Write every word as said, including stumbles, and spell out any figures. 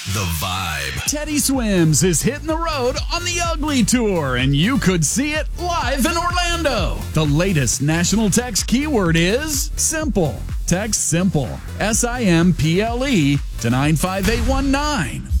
The Vibe. Teddy Swims is hitting the road on the Ugly Tour, and you could see it live in Orlando. The latest national text keyword is simple. Text SIMPLE, S I M P L E, to nine five eight one nine.